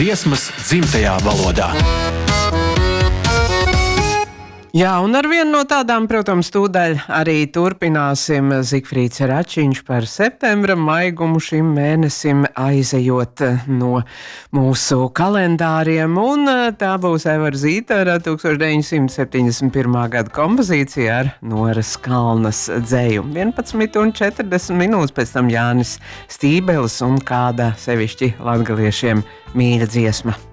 dziesmas dzimtajā valodā. Jā, un ar vienu no tādām, protams, tūdaļ arī turpināsim Zigfrīds Račiņš par septembra maigumu šim mēnesim aizejot no mūsu kalendāriem, un tā būs Aivara Zītara 1971. Gada kompozīcija ar Noras Kalnas dzeju. 11:40 pēc tam Jānis Stībelis un kāda sevišķi latgaliešiem mīļa dziesma.